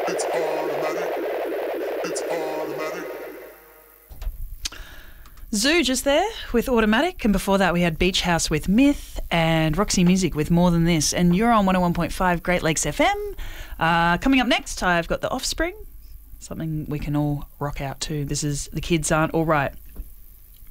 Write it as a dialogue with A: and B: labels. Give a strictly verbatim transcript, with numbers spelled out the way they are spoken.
A: It's automatic. It's automatic.
B: Zoo just there with Automatic, and before that we had Beach House with Myth and Roxy Music with More Than This, and you're on one oh one point five Great Lakes F M. Uh, coming up next, I've got The Offspring, something we can all rock out to. This is The Kids Aren't All Right.